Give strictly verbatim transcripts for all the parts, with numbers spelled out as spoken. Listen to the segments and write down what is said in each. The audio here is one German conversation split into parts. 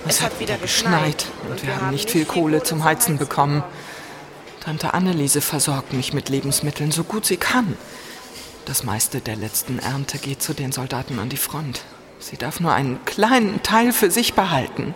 Es hat wieder geschneit und wir haben nicht viel Kohle zum Heizen bekommen. Tante Anneliese versorgt mich mit Lebensmitteln, so gut sie kann. Das meiste der letzten Ernte geht zu den Soldaten an die Front. Sie darf nur einen kleinen Teil für sich behalten.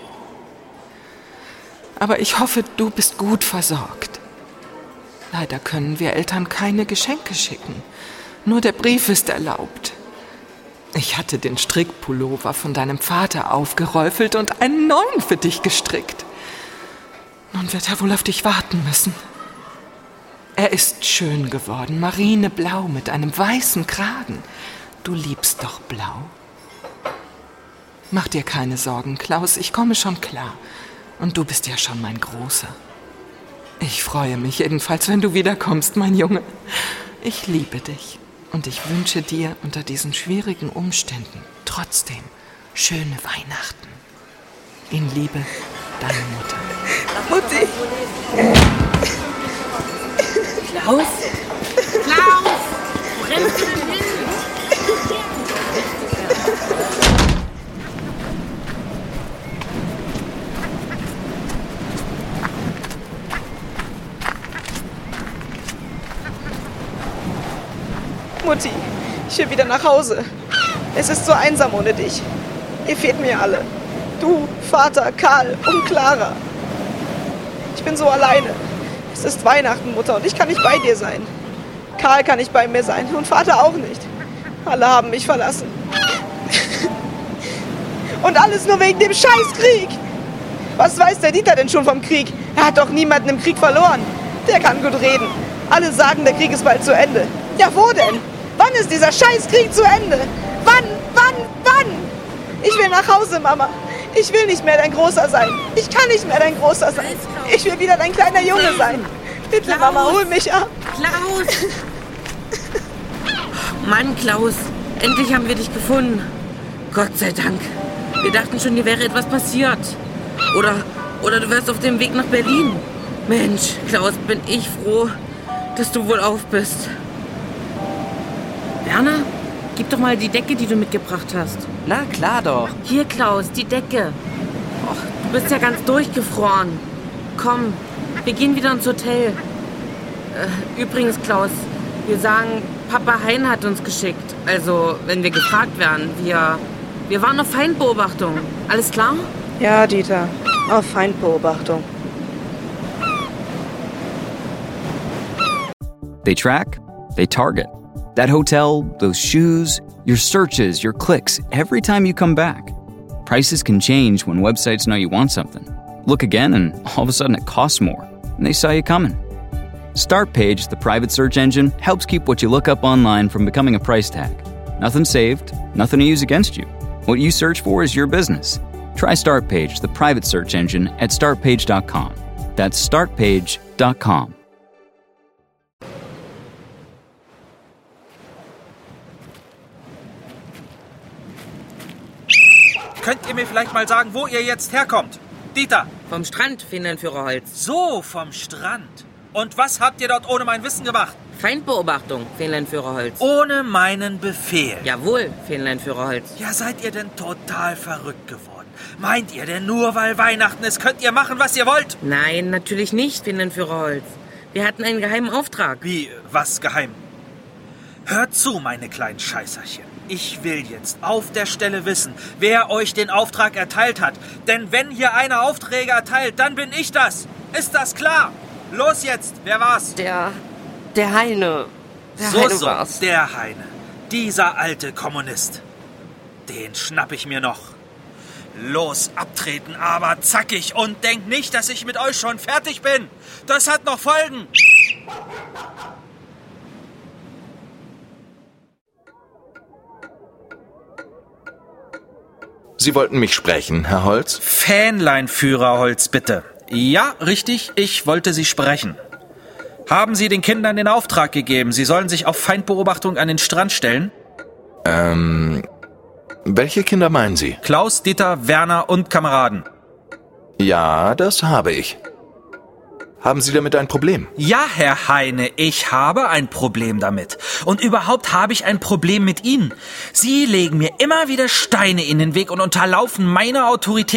Aber ich hoffe, du bist gut versorgt. Leider können wir Eltern keine Geschenke schicken. Nur der Brief ist erlaubt. Ich hatte den Strickpullover von deinem Vater aufgeräufelt und einen neuen für dich gestrickt. Nun wird er wohl auf dich warten müssen. Er ist schön geworden, marineblau mit einem weißen Kragen. Du liebst doch blau. Mach dir keine Sorgen, Klaus, ich komme schon klar. Und du bist ja schon mein Großer. Ich freue mich jedenfalls, wenn du wiederkommst, mein Junge. Ich liebe dich und ich wünsche dir unter diesen schwierigen Umständen trotzdem schöne Weihnachten. In Liebe, deine Mutter. Mutti! Klaus? Klaus! Wo rennst du denn hin? Mutti, ich will wieder nach Hause. Es ist so einsam ohne dich. Ihr fehlt mir alle. Du, Vater, Karl und Clara. Ich bin so alleine. Es ist Weihnachten, Mutter, und ich kann nicht bei dir sein. Karl kann nicht bei mir sein und Vater auch nicht. Alle haben mich verlassen. Und alles nur wegen dem Scheißkrieg. Was weiß der Dieter denn schon vom Krieg? Er hat doch niemanden im Krieg verloren. Der kann gut reden. Alle sagen, der Krieg ist bald zu Ende. Ja, wo denn? Wann ist dieser Scheißkrieg zu Ende? Wann, wann, wann? Ich will nach Hause, Mama. Ich will nicht mehr dein Großer sein. Ich kann nicht mehr dein Großer sein. Ich will wieder dein kleiner Junge sein. Bitte, Klaus. Mama, hol mich ab. Klaus! Mann, Klaus, endlich haben wir dich gefunden. Gott sei Dank. Wir dachten schon, dir wäre etwas passiert. Oder, oder du wärst auf dem Weg nach Berlin. Mensch, Klaus, bin ich froh, dass du wohl auf bist. Werner, gib doch mal die Decke, die du mitgebracht hast. Na, klar doch. Hier, Klaus, die Decke. Och, du bist ja ganz durchgefroren. Komm, wir gehen wieder ins Hotel. Äh, übrigens, Klaus, wir sagen, Papa Hein hat uns geschickt. Also, wenn wir gefragt werden, wir, wir waren auf Feindbeobachtung. Alles klar? Ja, Dieter, auf Feindbeobachtung. They track, they target. That hotel, those shoes, your searches, your clicks, every time you come back. Prices can change when websites know you want something. Look again and all of a sudden it costs more, and they saw you coming. Startpage, the private search engine, helps keep what you look up online from becoming a price tag. Nothing saved, nothing to use against you. What you search for is your business. Try Startpage, the private search engine, at startpage dot com. That's startpage dot com. Könnt ihr mir vielleicht mal sagen, wo ihr jetzt herkommt? Dieter! Vom Strand, Fähnlein-Führer Holz. So, vom Strand. Und was habt ihr dort ohne mein Wissen gemacht? Feindbeobachtung, Fähnlein-Führer Holz. Ohne meinen Befehl. Jawohl, Fähnlein-Führer Holz. Ja, seid ihr denn total verrückt geworden? Meint ihr denn nur, weil Weihnachten ist, könnt ihr machen, was ihr wollt? Nein, natürlich nicht, Fähnlein-Führer Holz. Wir hatten einen geheimen Auftrag. Wie, was geheim? Hört zu, meine kleinen Scheißerchen. Ich will jetzt auf der Stelle wissen, wer euch den Auftrag erteilt hat. Denn wenn hier einer Aufträge erteilt, dann bin ich das. Ist das klar? Los jetzt, wer war's? Der, der Heine. Der so, Heine so, war's. der Heine. Dieser alte Kommunist. Den schnapp ich mir noch. Los, abtreten, aber zackig. Und denkt nicht, dass ich mit euch schon fertig bin. Das hat noch Folgen. Sie wollten mich sprechen, Herr Holz? Fähnlein-Führer Holz, bitte. Ja, richtig, ich wollte Sie sprechen. Haben Sie den Kindern den Auftrag gegeben, sie sollen sich auf Feindbeobachtung an den Strand stellen? Ähm, welche Kinder meinen Sie? Klaus, Dieter, Werner und Kameraden. Ja, das habe ich. Haben Sie damit ein Problem? Ja, Herr Heine, ich habe ein Problem damit. Und überhaupt habe ich ein Problem mit Ihnen. Sie legen mir immer wieder Steine in den Weg und unterlaufen meine Autorität.